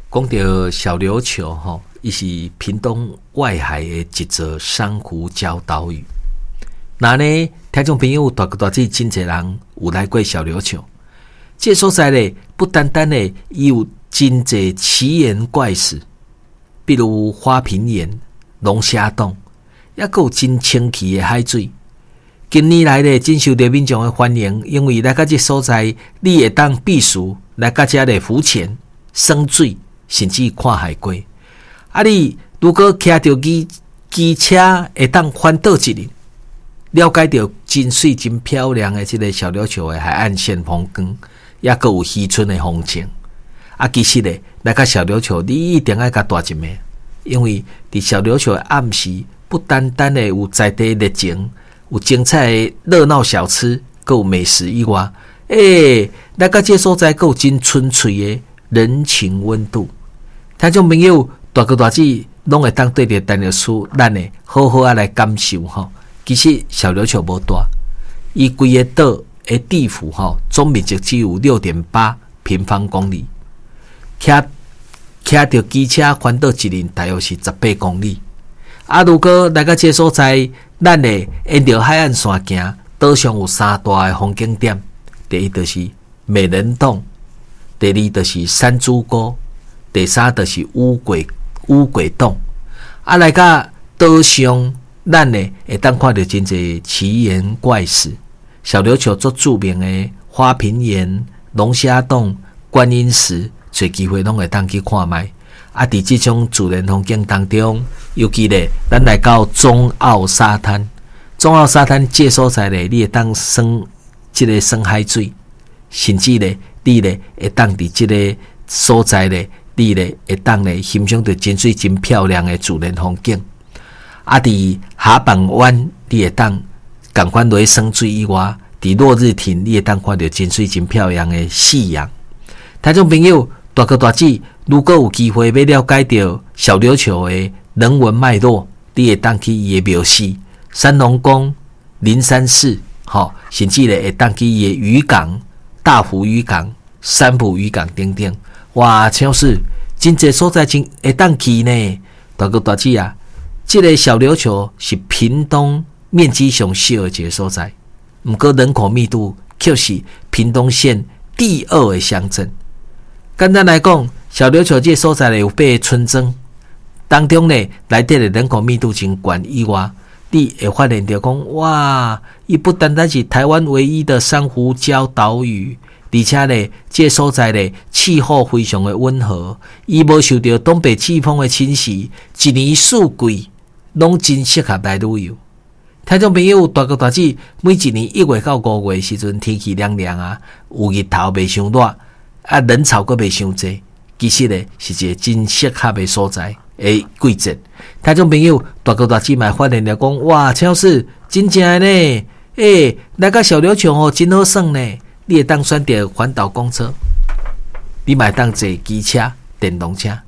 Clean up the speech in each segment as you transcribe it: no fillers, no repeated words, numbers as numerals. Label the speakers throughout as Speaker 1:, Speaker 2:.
Speaker 1: 讲到小琉球吼，伊是屏东外海的一座珊瑚礁岛屿。那呢，听众朋友大致真侪人有来过小琉球。这所在咧，不单单咧，伊有真侪奇岩怪事，比如花瓶岩、龙虾洞，也有真清奇的海水。近年来咧，真受到民众的欢迎，因为来到这所在，你会当避暑，来到这咧浮潜、耍水，甚至看海龟。啊，你如果骑着机车，会当环岛一日，了解到真水真漂亮的这个小琉球的海岸线风光，也个有渔村的风情。啊，其实咧，来到小琉球，你一定要甲大一暝，因为伫小琉球的暗时，不单单的有在地热情，有精彩的热闹小吃，还有美食以外，来到这所在，还有真纯粹的人情温度。听众朋友大致拢会当对着陈律师，咱呢好好来感受吼。其实小琉球无大，伊规个岛的地幅总面积只有 6.8 平方公里，骑着机车环岛一日大约是18公里。啊，如果来到这所在，咱呢沿着海岸线行，岛上有三大的风景点，第一就是美人洞，第二就是山猪沟，第三就是乌鬼洞。啊，来到岛上，咱呢会当看到真侪奇岩怪事。小琉球最著名的花瓶岩、龙虾洞、观音石，找机会拢会当去看卖。啊，伫这种自然风景当中，尤其咧，咱来到中澳沙滩。中澳沙滩这所在咧，你会当这个耍海水，甚至咧，你咧会当伫这个所在咧，你咧会当咧欣赏到真水真漂亮的自然风景。啊，伫下板湾你会当赶快落去耍水以外，伫落日亭你会当看到真水真漂亮的夕阳。听众朋友大致，如果有机会要了解到小琉球的人文脉络，你会当去伊的庙寺、三龙宫、灵山寺，甚至咧会当去伊的渔港、大湖渔港、三浦渔港等等。哇，超市真侪所在真会当去呢。大致啊，这个小琉球是屏东面积上小的一个所在，不过人口密度却是屏东县第2个乡镇。简单来讲，小琉球这所在有8个村庄，当中呢内底的人口密度真高以外，你会发现到讲，哇，伊不单单是台湾唯一的珊瑚礁岛屿，而且呢，这所在呢气候非常的温和，伊无受到东北季风的侵袭，一年四季拢真适合来旅游。听众朋友大致，每一年1月到5月时阵，天气凉凉啊，有日头袂伤热，啊人潮阁袂伤济，其实呢是一个真适合的所在的季节。听众朋友大致嘛发现了讲，哇，超市真正呢，来到小琉球真好耍呢。你会当选择环岛公车，你嘛会当坐机车、电动车，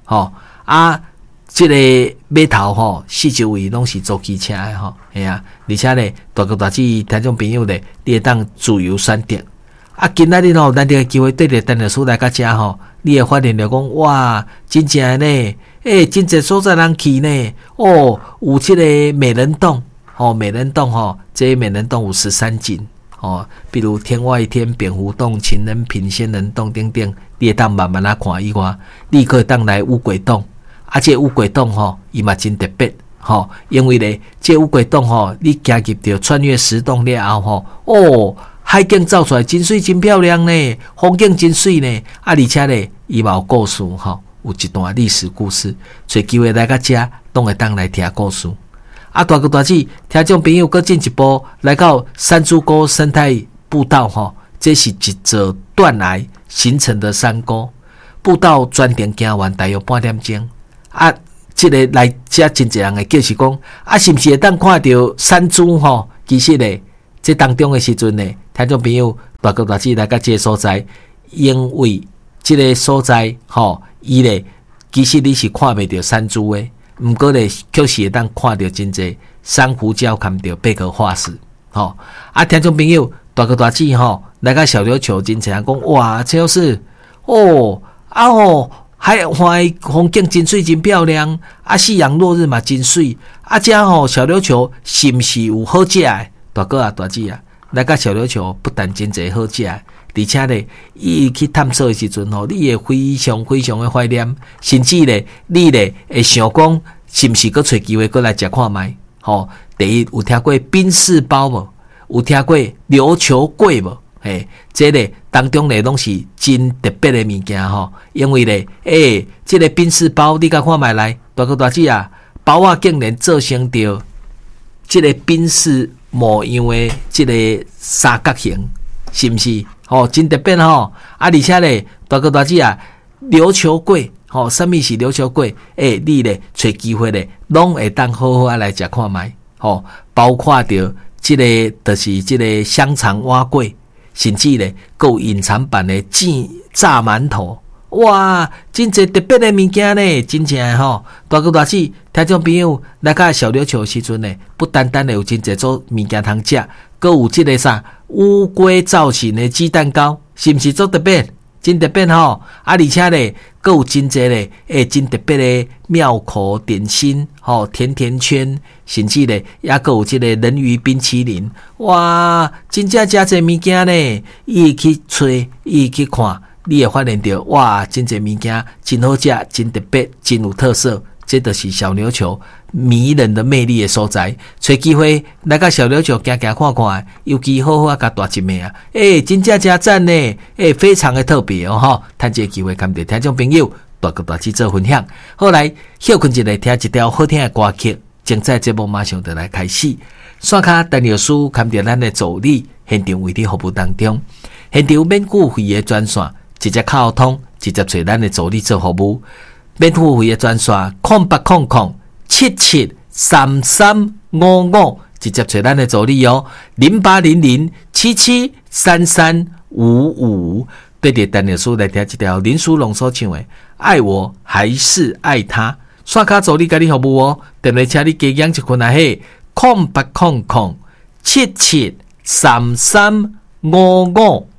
Speaker 1: 这个码头四周围拢是坐机车的系啊，而且呢，大致听众朋友咧，你会当自由选择。啊，今仔日咱这个机会对着陈律师来到这你会发现了讲，哇，真正呢，真侪所在人去呢，有这个美人洞，美人洞这个美人洞有13景。比如天外天、蝙蝠洞、情人品、仙人洞等等，你会当慢慢看以外，你可以当来乌龟洞。啊，这乌龟洞伊嘛真特别因为咧，这乌龟洞你行入到穿越石洞了后海景照出来真水真漂亮呢，风景真水呢，啊，而且咧伊嘛有故事有一段历史故事，找机会来到这，拢会当来听故事。啊，大致听众朋友搁进一步来到山猪沟生态步道这是一座断崖形成的山沟，步道专程行完大约半点钟。啊，这个来这真侪人会叫是讲，啊，是不是会当看到山猪其实咧，这当中的时阵呢，听众朋友大致来到这个所在，因为这个所在伊咧其实你是看袂到山猪的。毋过咧，确实会当看到真侪珊瑚礁，看到贝壳化石。啊，听众朋友大致来到小琉球，真侪人讲，哇，这是海风景真水真漂亮，啊，夕阳落日嘛真水，啊，遮吼小琉球是毋是有好食的？大哥啊，大姐啊，来到小琉球不但真侪好食的，而且咧，伊去探索的时阵吼，你会非常非常的怀念，甚至咧，你咧会想讲，是毋是搁找机会过来食看卖？吼，第一有听过冰室包无？有听过琉球粿无？嘿，这个当中咧拢是真特别的物件吼，因为咧，这个冰室包你甲看卖来，大哥大姐啊，包啊竟然做成着这个冰室模样的这个三角形，是毋是？吼，真特别吼！而且咧，大哥大姐啊，琉球粿，吼，什么是琉球粿？你咧找机会咧，拢会当好好来食看卖，吼，包括着这个就是这个香肠碗粿。甚至咧，有隐藏版的炸馒头，哇，真侪特别的物件呢，真正吼，大哥大姐，听众朋友来到小琉球时阵呢，不单单有真侪做物件通食，阁有这个啥乌龟造型的鸡蛋糕，是毋是做特别？真特别吼，而且咧，阁有真侪咧，真特别的妙口点心，吼，甜甜圈，甚至咧，也阁有这个人鱼冰淇淋，哇，真正真侪物件呢，伊去吹，伊去看，你会发现到，哇，真侪物件真好食，真特别，真有特色，这就是小琉球迷人的魅力的所在。找机会来到小琉球行行看看，尤其好好甲大一面啊！真正真赞呢！非常的特别哦吼！趁这个机会，跟着听众朋友大哥大姐做分享。后来休困一下，听一条好听的歌曲，精彩节目马上就来开始。线卡陈老师跟着咱的助理现场为你服务当中，现场免付费的专线直接卡通，直接找咱的助理做服务。免付费的专线0800773355，直接找咱的助理哦。0800773355，对着陈老师来听一条林书龙所唱的《爱我还是爱他》。刷卡助理甲你服务哦，电话请你加养一群来嘿，0800773355。